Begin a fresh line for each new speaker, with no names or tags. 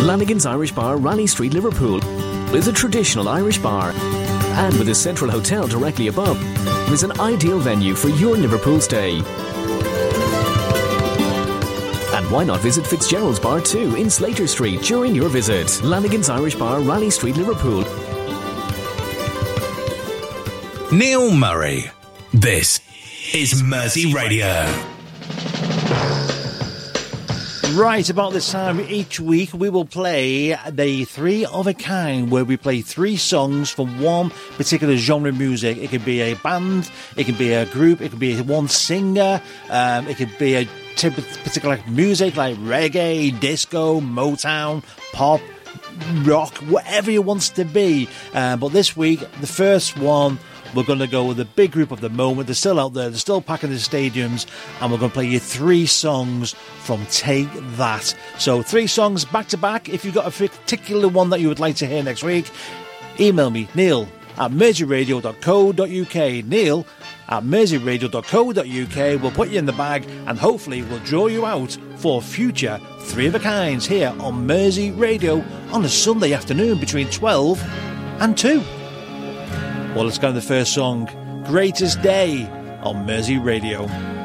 Lanigan's Irish Bar, Raleigh Street, Liverpool, is a traditional Irish bar, and with a central hotel directly above, is an ideal venue for your Liverpool stay. And why not visit Fitzgerald's Bar too in Slater Street during your visit? Lanigan's Irish Bar, Raleigh Street, Liverpool.
Neil Murray. This is Mersey Radio.
Right about this time each week we will play the Three of a Kind, where we play 3 songs from one particular genre of music. It could be a band, it can be a group, it could be one singer, it could be a particular music like reggae, disco, Motown, pop, rock, whatever it wants to be. But this week, the first one, we're going to go with the big group of the moment. They're still out there, they're still packing the stadiums, and we're going to play you 3 songs from Take That. So 3 songs back to back. If you've got a particular one that you would like to hear next week, email me, neil@merseyradio.co.uk. neil@merseyradio.co.uk. We'll put you in the bag, and hopefully we'll draw you out for future 3 of a Kinds here on Mersey Radio on a Sunday afternoon between 12 and 2. Well, let's go to the first song, Greatest Day on Mersey Radio.